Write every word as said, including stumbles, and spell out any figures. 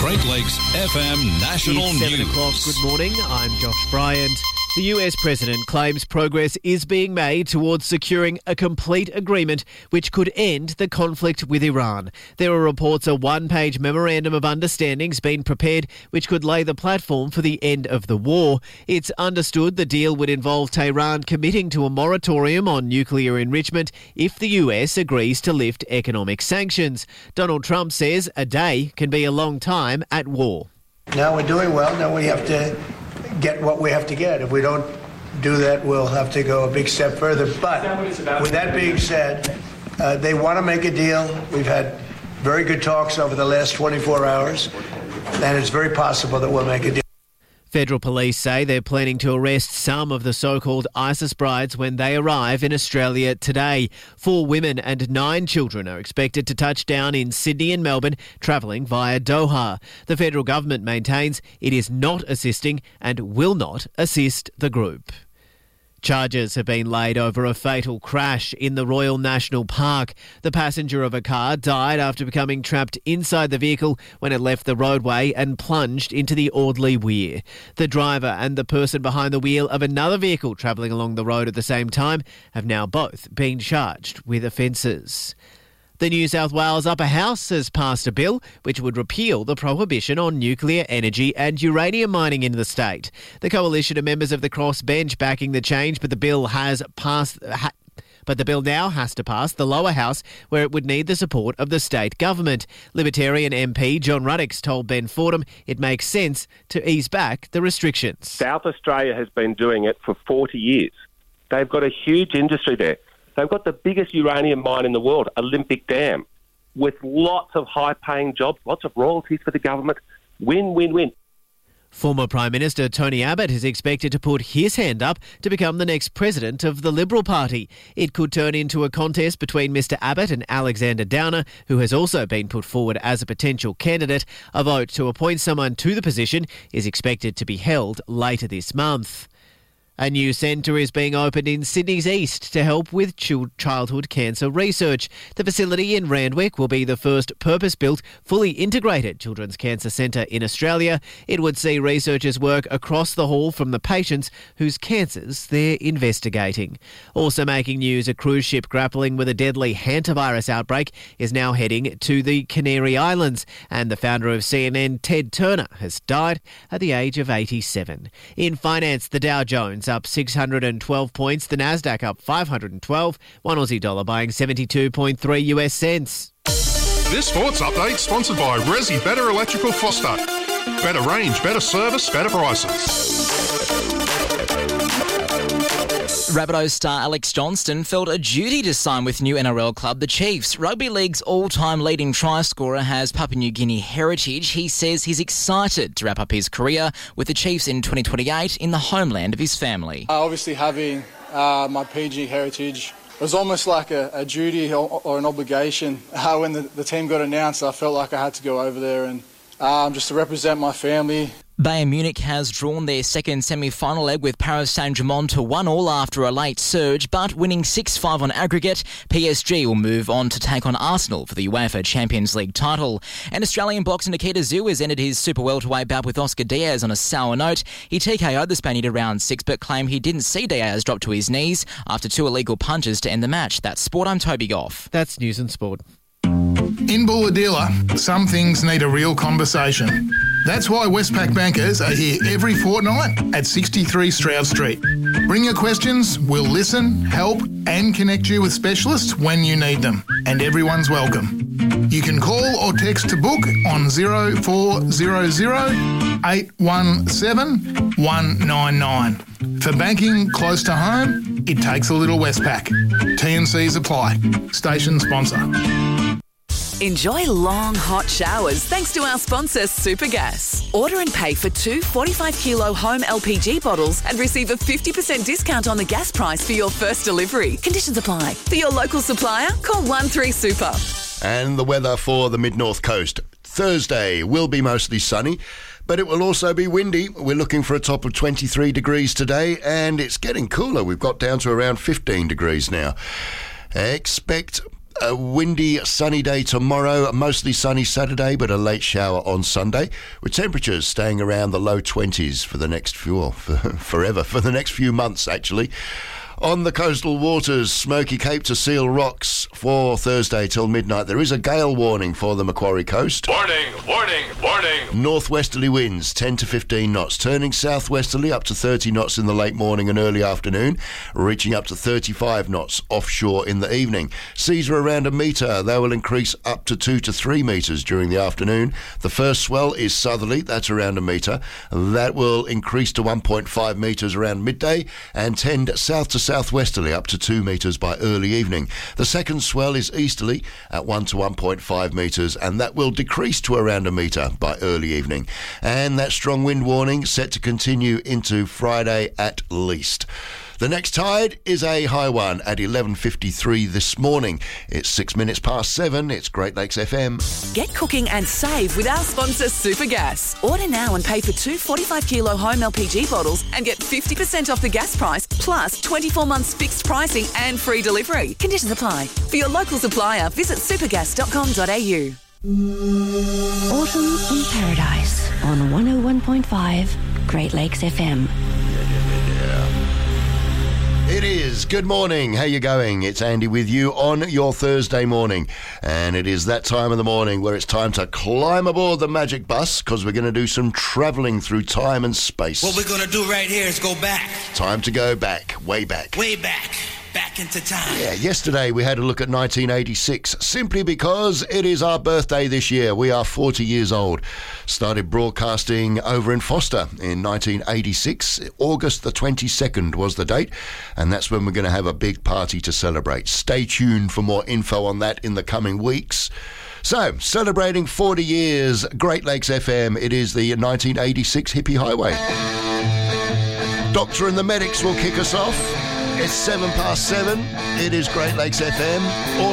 Great Lakes F M National It's seven News. o'clock. Good morning. I'm Josh Bryant. The U S president claims progress is being made towards securing a complete agreement which could end the conflict with Iran. There are reports a one-page memorandum of understanding's been prepared which could lay the platform for the end of the war. It's understood the deal would involve Tehran committing to a moratorium on nuclear enrichment if the U S agrees to lift economic sanctions. Donald Trump says a day can be a long time at war. Now we're doing well. Now we have to get what we have to get. If we don't do that, we'll have to go a big step further. But with that being said, uh, they want to make a deal. We've had very good talks over the last twenty-four hours, and it's very possible that we'll make a deal. Federal police say they're planning to arrest some of the so-called ISIS brides when they arrive in Australia today. Four women and nine children are expected to touch down in Sydney and Melbourne, travelling via Doha. The federal government maintains it is not assisting and will not assist the group. Charges have been laid over a fatal crash in the Royal National Park. The passenger of a car died after becoming trapped inside the vehicle when it left the roadway and plunged into the Audley Weir. The driver and the person behind the wheel of another vehicle travelling along the road at the same time have now both been charged with offences. The New South Wales Upper House has passed a bill which would repeal the prohibition on nuclear energy and uranium mining in the state. The coalition of members of the crossbench backing the change, but the bill has passed. Ha- But the bill now has to pass the lower house, where it would need the support of the state government. Libertarian M P John Ruddock's told Ben Fordham it makes sense to ease back the restrictions. South Australia has been doing it for forty years. They've got a huge industry there. They've got the biggest uranium mine in the world, Olympic Dam, with lots of high-paying jobs, lots of royalties for the government. Win, win, win. Former Prime Minister Tony Abbott is expected to put his hand up to become the next president of the Liberal Party. It could turn into a contest between Mr Abbott and Alexander Downer, who has also been put forward as a potential candidate. A vote to appoint someone to the position is expected to be held later this month. A new centre is being opened in Sydney's east to help with childhood cancer research. The facility in Randwick will be the first purpose-built, fully integrated children's cancer centre in Australia. It would see researchers work across the hall from the patients whose cancers they're investigating. Also making news, a cruise ship grappling with a deadly hantavirus outbreak is now heading to the Canary Islands, and the founder of C N N, Ted Turner, has died at the age of eighty-seven. In finance, the Dow Jones up six hundred twelve points, the Nasdaq up five hundred twelve, one Aussie dollar buying seventy-two point three U S cents. This sports update sponsored by Resi Better Electrical Foster. Better range, better service, better prices. Rabbitohs star Alex Johnston felt a duty to sign with new N R L club the Chiefs. Rugby League's all-time leading try scorer has Papua New Guinea heritage. He says he's excited to wrap up his career with the Chiefs in twenty twenty-eight in the homeland of his family. Uh, obviously having uh, my P G heritage was almost like a, a duty or, or an obligation. Uh, when the, the team got announced, I felt like I had to go over there and um, just to represent my family. Bayern Munich has drawn their second semi-final leg with Paris Saint-Germain to one all after a late surge, but winning six five on aggregate, P S G will move on to take on Arsenal for the UEFA Champions League title. And Australian boxer Nikita Zhu has ended his super welterweight bout with Oscar Diaz on a sour note. He T K O'd the Spaniard at round six, but claimed he didn't see Diaz drop to his knees after two illegal punches to end the match. That's Sport, I'm Toby Goff. That's News and Sport. In Bulahdelah, some things need a real conversation. That's why Westpac bankers are here every fortnight at sixty-three Stroud Street. Bring your questions, we'll listen, help and connect you with specialists when you need them. And everyone's welcome. You can call or text to book on zero four zero zero, eight one seven, one nine nine. For banking close to home, it takes a little Westpac. T and Cs apply. Station sponsor. Enjoy long, hot showers thanks to our sponsor, Supergas. Order and pay for two forty-five kilo home L P G bottles and receive a fifty percent discount on the gas price for your first delivery. Conditions apply. For your local supplier, call one three super. And the weather for the mid-north coast. Thursday will be mostly sunny, but it will also be windy. We're looking for a top of twenty-three degrees today, and it's getting cooler. We've got down to around fifteen degrees now. Expect A windy, sunny day tomorrow, mostly sunny Saturday, but a late shower on Sunday, with temperatures staying around the low twenties for the next few, well, for, forever, for the next few months, actually. On the coastal waters, Smoky Cape to Seal Rocks for Thursday till midnight. There is a gale warning for the Macquarie Coast. Warning, warning, warning. Northwesterly winds ten to fifteen knots, turning southwesterly up to thirty knots in the late morning and early afternoon, reaching up to thirty-five knots offshore in the evening. Seas are around a metre. They will increase up to two to three metres during the afternoon. The first swell is southerly, that's around a metre. That will increase to one point five metres around midday and tend south to southwesterly up to two metres by early evening. The second swell is easterly at one to one point five metres, and that will decrease to around a metre by early evening. And that strong wind warning set to continue into Friday at least. The next tide is a high one at eleven fifty-three this morning. It's six minutes past seven. It's Great Lakes F M. Get cooking and save with our sponsor Supergas. Order now and pay for two forty-five kilo home L P G bottles and get fifty percent off the gas price, plus twenty-four months fixed pricing and free delivery. Conditions apply. For your local supplier, visit supergas dot com dot a u. Autumn in Paradise on one oh one point five Great Lakes F M. It is. Good morning. How you going? It's Andy with you on your Thursday morning. And it is that time of the morning where it's time to climb aboard the Magic Bus, because we're going to do some travelling through time and space. What we're going to do right here is go back. Time to go back. Way back. Way back. Back into time. Yeah, yesterday we had a look at nineteen eighty-six, simply because it is our birthday this year. We are forty years old. Started broadcasting over in Foster in nineteen eighty-six. August the twenty-second was the date, and that's when we're going to have a big party to celebrate. Stay tuned for more info on that in the coming weeks. So, celebrating forty years, Great Lakes F M. It is the nineteen eighty-six Hippie Highway. Doctor and the Medics will kick us off. It's seven past seven. It is Great Lakes F M.